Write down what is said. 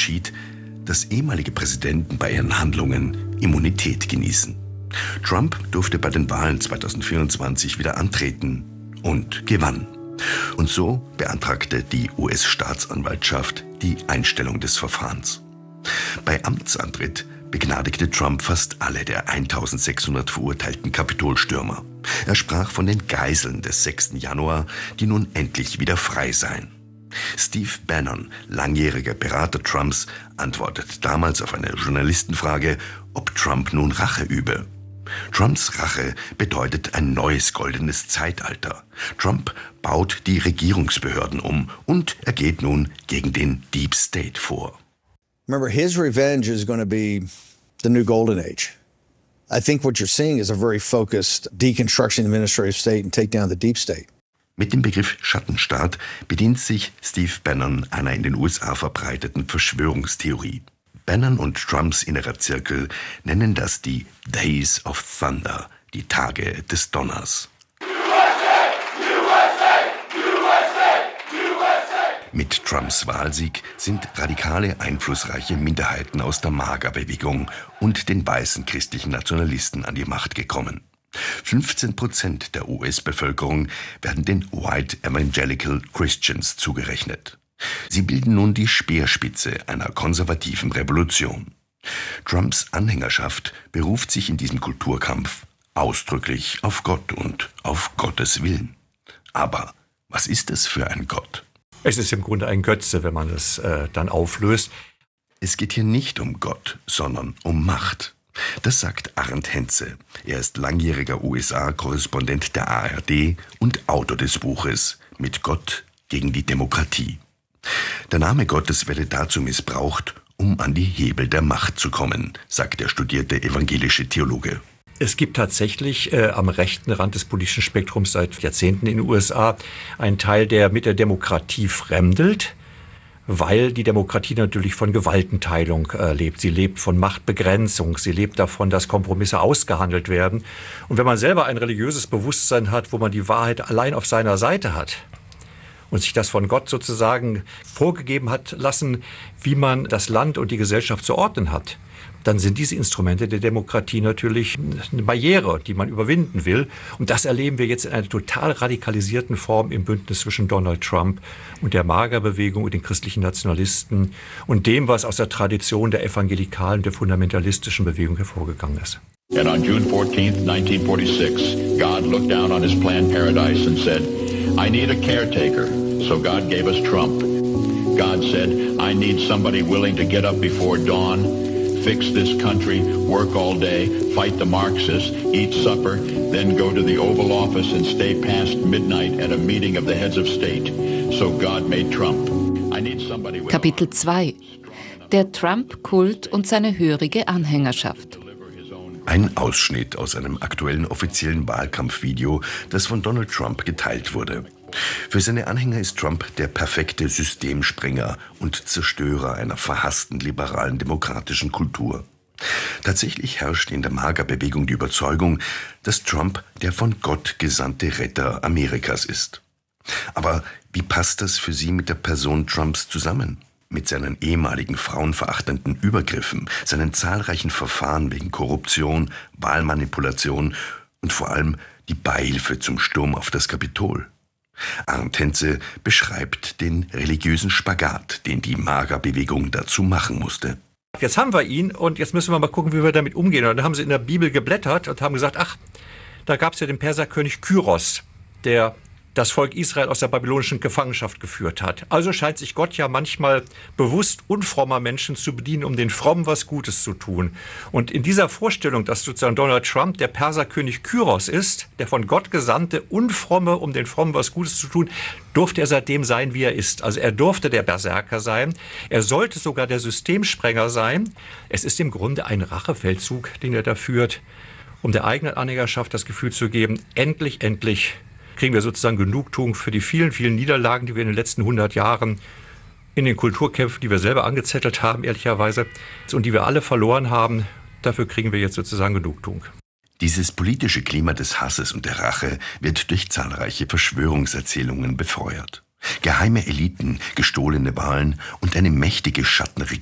entschied, dass ehemalige Präsidenten bei ihren Handlungen Immunität genießen. Trump durfte bei den Wahlen 2024 wieder antreten und gewann. Und so beantragte die US-Staatsanwaltschaft die Einstellung des Verfahrens. Bei Amtsantritt begnadigte Trump fast alle der 1600 verurteilten Kapitolstürmer. Er sprach von den Geiseln des 6. Januar, die nun endlich wieder frei seien. Steve Bannon, langjähriger Berater Trumps, antwortet damals auf eine Journalistenfrage, ob Trump nun Rache übe. Trumps Rache bedeutet ein neues goldenes Zeitalter. Trump baut die Regierungsbehörden um und er geht nun gegen den Deep State vor. Remember, his revenge is going to be the new golden age. I think what you're seeing is a very focused deconstruction of the administrative state and take down the deep state. Mit dem Begriff Schattenstaat bedient sich Steve Bannon einer in den USA verbreiteten Verschwörungstheorie. Bannon und Trumps innerer Zirkel nennen das die Days of Thunder, die Tage des Donners. Mit Trumps Wahlsieg sind radikale, einflussreiche Minderheiten aus der MAGA-Bewegung und den weißen christlichen Nationalisten an die Macht gekommen. 15% der US-Bevölkerung werden den White Evangelical Christians zugerechnet. Sie bilden nun die Speerspitze einer konservativen Revolution. Trumps Anhängerschaft beruft sich in diesem Kulturkampf ausdrücklich auf Gott und auf Gottes Willen. Aber was ist es für ein Gott? Es ist im Grunde ein Götze, wenn man es dann auflöst. Es geht hier nicht um Gott, sondern um Macht. Das sagt Arndt Henze. Er ist langjähriger USA-Korrespondent der ARD und Autor des Buches Mit Gott gegen die Demokratie. Der Name Gottes werde dazu missbraucht, um an die Hebel der Macht zu kommen, sagt der studierte evangelische Theologe. Es gibt tatsächlich am rechten Rand des politischen Spektrums seit Jahrzehnten in den USA einen Teil, der mit der Demokratie fremdelt, weil die Demokratie natürlich von Gewaltenteilung lebt. Sie lebt von Machtbegrenzung, sie lebt davon, dass Kompromisse ausgehandelt werden. Und wenn man selber ein religiöses Bewusstsein hat, wo man die Wahrheit allein auf seiner Seite hat und sich das von Gott sozusagen vorgegeben hat lassen, wie man das Land und die Gesellschaft zu ordnen hat, dann sind diese Instrumente der Demokratie natürlich eine Barriere, die man überwinden will. Und das erleben wir jetzt in einer total radikalisierten Form im Bündnis zwischen Donald Trump und der MAGA-Bewegung und den christlichen Nationalisten und dem, was aus der Tradition der evangelikalen, der fundamentalistischen Bewegung hervorgegangen ist. And on June 14th, 1946, God looked down on his planned paradise and said, I need a caretaker. So God gave us Trump. God said, I need somebody willing to get up before dawn, fix this country, work all day, fight the Marxists, eat supper, then go to the Oval Office and stay past midnight at a meeting of the heads of state. So God made Trump. I need somebody with Kapitel 2. Der Trump-Kult und seine hörige Anhängerschaft. Ein Ausschnitt aus einem aktuellen offiziellen Wahlkampfvideo, das von Donald Trump geteilt wurde. Für seine Anhänger ist Trump der perfekte Systemsprenger und Zerstörer einer verhassten liberalen demokratischen Kultur. Tatsächlich herrscht in der MAGA-Bewegung die Überzeugung, dass Trump der von Gott gesandte Retter Amerikas ist. Aber wie passt das für Sie mit der Person Trumps zusammen? Mit seinen ehemaligen frauenverachtenden Übergriffen, seinen zahlreichen Verfahren wegen Korruption, Wahlmanipulation und vor allem die Beihilfe zum Sturm auf das Kapitol. Arndt Henze beschreibt den religiösen Spagat, den die MAGA-Bewegung dazu machen musste. Jetzt haben wir ihn und jetzt müssen wir mal gucken, wie wir damit umgehen. Und dann haben sie in der Bibel geblättert und haben gesagt, ach, da gab es ja den Perserkönig Kyros, der das Volk Israel aus der babylonischen Gefangenschaft geführt hat. Also scheint sich Gott ja manchmal bewusst unfrommer Menschen zu bedienen, um den Frommen was Gutes zu tun. Und in dieser Vorstellung, dass sozusagen Donald Trump der Perserkönig Kyros ist, der von Gott gesandte Unfromme, um den Frommen was Gutes zu tun, durfte er seitdem sein, wie er ist. Also er durfte der Berserker sein. Er sollte sogar der Systemsprenger sein. Es ist im Grunde ein Rachefeldzug, den er da führt, um der eigenen Anhängerschaft das Gefühl zu geben, endlich kriegen wir sozusagen Genugtuung für die vielen, vielen Niederlagen, die wir in den letzten 100 Jahren in den Kulturkämpfen, die wir selber angezettelt haben, ehrlicherweise, und die wir alle verloren haben, dafür kriegen wir jetzt sozusagen Genugtuung. Dieses politische Klima des Hasses und der Rache wird durch zahlreiche Verschwörungserzählungen befeuert. Geheime Eliten, gestohlene Wahlen und eine mächtige Schattenregierung